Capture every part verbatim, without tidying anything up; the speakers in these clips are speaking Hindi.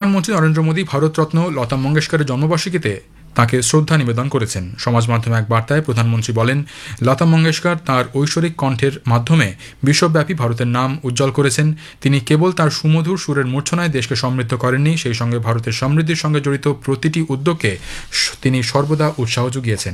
প্রধানমন্ত্রী নরেন্দ্র মোদী ভারতরত্ন লতা মঙ্গেশকরের জন্মবার্ষিকীতে তাঁকে শ্রদ্ধা নিবেদন করেছেন। সমাজ মাধ্যমে এক বার্তায় প্রধানমন্ত্রী বলেন, লতা মঙ্গেশকর তাঁর ঐশ্বরিক কণ্ঠের মাধ্যমে বিশ্বব্যাপী ভারতের নাম উজ্জ্বল করেছেন। তিনি কেবল তাঁর সুমধুর সুরের মূর্ছনায় দেশকে সমৃদ্ধ করেননি, সেই সঙ্গে ভারতের সমৃদ্ধির সঙ্গে জড়িত প্রতিটি উদ্যোগকে তিনি সর্বদা উৎসাহ জুগিয়েছেন।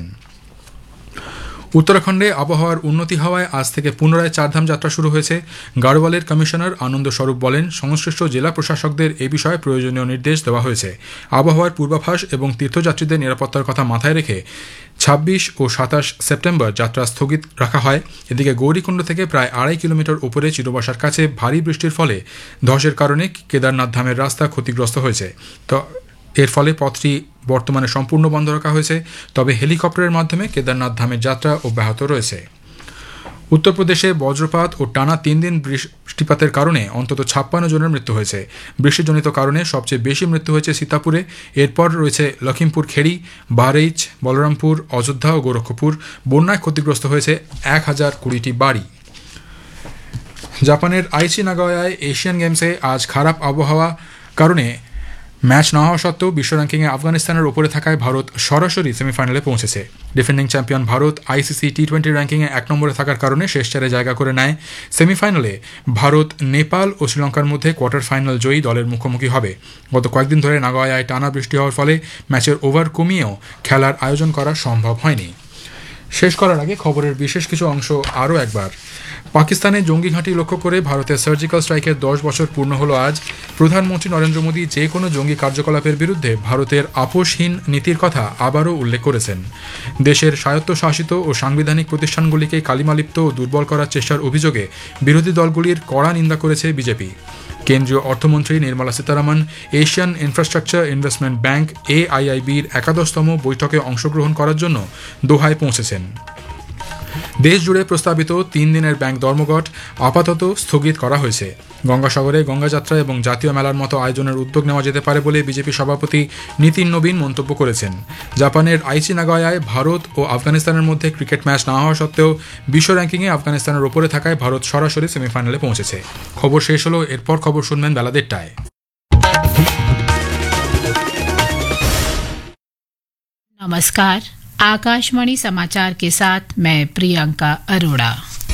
উত্তরাখণ্ডে আবহাওয়ার উন্নতি হওয়ায় আজ থেকে পুনরায় চারধাম যাত্রা শুরু হয়েছে। গাড়োয়ালের কমিশনার আনন্দ স্বরূপ বলেন, সংশ্লিষ্ট জেলা প্রশাসকদের এ বিষয়ে প্রয়োজনীয় নির্দেশ দেওয়া হয়েছে। আবহাওয়ার পূর্বাভাস এবং তীর্থযাত্রীদের নিরাপত্তার কথা মাথায় রেখে ছাব্বিশ ও সাতাশ সেপ্টেম্বর যাত্রা স্থগিত রাখা হয়। এদিকে গৌরীকুণ্ড থেকে প্রায় আড়াই কিলোমিটার উপরে চিরবাসার কাছে ভারী বৃষ্টির ফলে ধসের কারণে কেদারনাথ ধামের রাস্তা ক্ষতিগ্রস্ত হয়েছে। তো এর ফলে পথটি বর্তমানে সম্পূর্ণ বন্ধ রাখা হয়েছে, তবে হেলিকপ্টারের মাধ্যমে কেদারনাথ ধামের যাত্রা অব্যাহত রয়েছে। উত্তরপ্রদেশে বজ্রপাত ও টানা তিন দিন বৃষ্টিপাতের কারণে অন্তত ছাপ্পান্ন জনের মৃত্যু হয়েছে। বৃষ্টিজনিত কারণে সবচেয়ে বেশি মৃত্যু হয়েছে সীতাপুরে, এরপর রয়েছে লখিমপুর খেড়ি, বারেইচ, বলরামপুর, অযোধ্যা ও গোরক্ষপুর। বন্যায় ক্ষতিগ্রস্ত হয়েছে এক হাজার কুড়িটি বাড়ি। জাপানের আইচি নাগোয়ায় এশিয়ান গেমসে আজ খারাপ আবহাওয়া কারণে ম্যাচ না হওয়া সত্ত্বেও বিশ্ব র্যাঙ্কিংয়ে আফগানিস্তানের ওপরে থাকায় ভারত সরাসরি সেমিফাইনালে পৌঁছেছে। Defending champion Bharat ICC T twenty র্যাঙ্কিংয়ে এক নম্বরে থাকার কারণে শেষ চারে জায়গা করে নেয়। সেমিফাইনালে ভারত নেপাল ও শ্রীলঙ্কার মধ্যে কোয়ার্টার ফাইনাল জয়ী দলের মুখোমুখি হবে। গত কয়েকদিন ধরে নাগোয়ায় টানা বৃষ্টি হওয়ার ফলে ম্যাচের ওভার কমিয়েও খেলার আয়োজন করা সম্ভব হয়নি। শেষ করার আগে খবরের বিশেষ কিছু অংশ আরও একবার। পাকিস্তানে জঙ্গি ঘাঁটি লক্ষ্য করে ভারতের সার্জিক্যাল স্ট্রাইকের দশ বছর পূর্ণ হলো আজ। প্রধানমন্ত্রী নরেন্দ্র মোদী যে কোনো জঙ্গি কার্যকলাপের বিরুদ্ধে ভারতের আপোষহীন নীতির কথা আবারও উল্লেখ করেছেন। দেশের স্বায়ত্তশাসিত ও সাংবিধানিক প্রতিষ্ঠানগুলিকে কালিমালিপ্ত ও দুর্বল করার চেষ্টার অভিযোগে বিরোধী দলগুলির কড়া নিন্দা করেছে বিজেপি। কেন্দ্রীয় অর্থমন্ত্রী Nirmala Sitharaman Asian infrastructure investment bank A I I বির একাদশতম বৈঠকে অংশগ্রহণ করার জন্য দোহায় পৌঁছেছেন। দেশ জুড়ে প্রস্তাবিত তিন দিনের ব্যাংক ধর্মঘট আপাতত স্থগিত করা হয়েছে। গঙ্গাসাগরে গঙ্গাযাত্রা এবং জাতীয় মেলার মতো আয়োজনের উদ্যোগ নেওয়া যেতে পারে বলে বিজেপি সভাপতি নীতিন নবীন মন্তব্য করেছেন। জাপানের আইচি নাগোয়ায় ভারত ও আফগানিস্তানের মধ্যে ক্রিকেট ম্যাচ না হওয়া সত্ত্বেও বিশ্ব র্যাঙ্কিংয়ে আফগানিস্তানের ওপরে থাকায় ভারত সরাসরি সেমিফাইনালে পৌঁছেছে। খবর শেষ হলো, এরপর খবর শুনবেন বেলা দেড়টায়। नमस्कार, आकाशवाणी समाचार के साथ मैं प्रियंका अरोड़ा।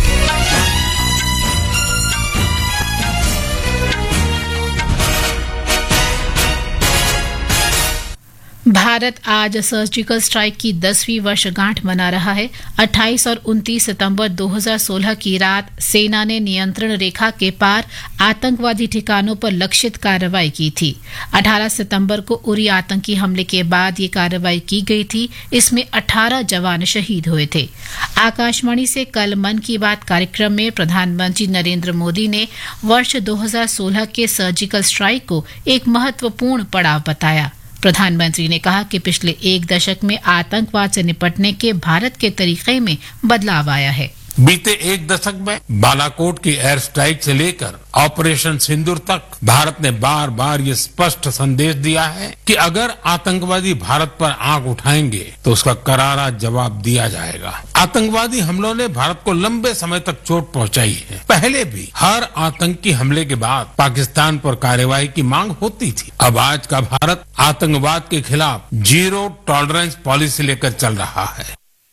भारत आज सर्जिकल स्ट्राइक की दसवीं वर्षगांठ मना रहा है। अट्ठाईस और उनतीस सितंबर दो हज़ार सोलह की रात सेना ने नियंत्रण रेखा के पार आतंकवादी ठिकानों पर लक्षित कार्रवाई की थी। अठारह सितंबर को उरी आतंकी हमले के बाद ये कार्रवाई की गई थी। इसमें अठारह जवान शहीद हुए थे। आकाशवाणी से कल मन की बात कार्यक्रम में प्रधानमंत्री नरेंद्र मोदी ने वर्ष दो हज़ार सोलह के सर्जिकल स्ट्राइक को एक महत्वपूर्ण पड़ाव बताया। प्रधानमंत्री ने कहा कि पिछले एक दशक में आतंकवाद से निपटने के भारत के तरीके में बदलाव आया है। बीते एक दशक में बालाकोट की एयर स्ट्राइक से लेकर ऑपरेशन सिंदूर तक भारत ने बार बार ये स्पष्ट संदेश दिया है कि अगर आतंकवादी भारत पर आंख उठाएंगे तो उसका करारा जवाब दिया जाएगा। आतंकवादी हमलों ने भारत को लंबे समय तक चोट पहुंचाई है। पहले भी हर आतंकी हमले के बाद पाकिस्तान पर कार्रवाई की मांग होती थी। अब आज का भारत आतंकवाद के खिलाफ जीरो टॉलरेंस पॉलिसी लेकर चल रहा है।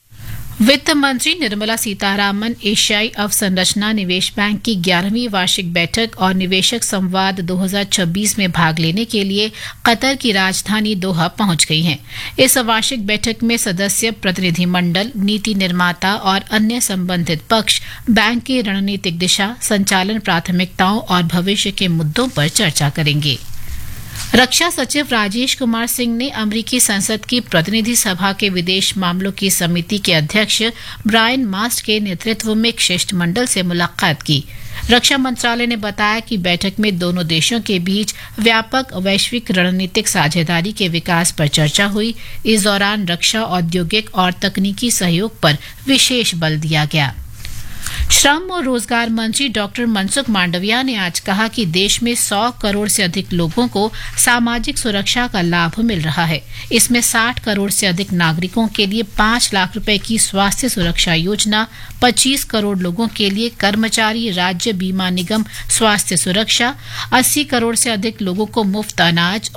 वित्त मंत्री निर्मला सीतारामन एशियाई अवसंरचना निवेश बैंक की ग्यारहवीं वार्षिक बैठक और निवेशक संवाद दो हज़ार छब्बीस में भाग लेने के लिए कतर की राजधानी दोहा पहुंच गई हैं। इस वार्षिक बैठक में सदस्य प्रतिनिधिमंडल, नीति निर्माता और अन्य संबंधित पक्ष बैंक की रणनीतिक दिशा, संचालन प्राथमिकताओं और भविष्य के मुद्दों पर चर्चा करेंगे। रक्षा सचिव राजेश कुमार सिंह ने अमेरिकी संसद की प्रतिनिधि सभा के विदेश मामलों की समिति के अध्यक्ष ब्रायन मास्ट के नेतृत्व में एक शिष्टमंडल से मुलाकात की। रक्षा मंत्रालय ने बताया कि बैठक में दोनों देशों के बीच व्यापक वैश्विक रणनीतिक साझेदारी के विकास पर चर्चा हुई। इस दौरान रक्षा, औद्योगिक और तकनीकी सहयोग पर विशेष बल दिया गया। श्रम और रोजगार मंत्री डॉक्टर मनसुख मांडविया ने आज कहा कि देश में सौ करोड़ से अधिक लोगों को सामाजिक सुरक्षा का लाभ मिल रहा है। इसमें साठ करोड़ से अधिक नागरिकों के लिए पांच लाख रुपए की स्वास्थ्य सुरक्षा योजना, पच्चीस करोड़ लोगों के लिए कर्मचारी राज्य बीमा निगम स्वास्थ्य सुरक्षा, अस्सी करोड़ से अधिक लोगों को मुफ्त अनाज